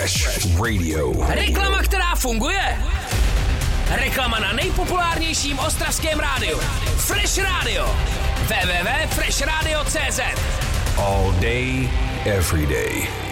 Fresh Radio. Reklama, která funguje. Reklama na nejpopulárnějším ostravském rádiu. Fresh Radio. www.freshradio.cz. All day, every day.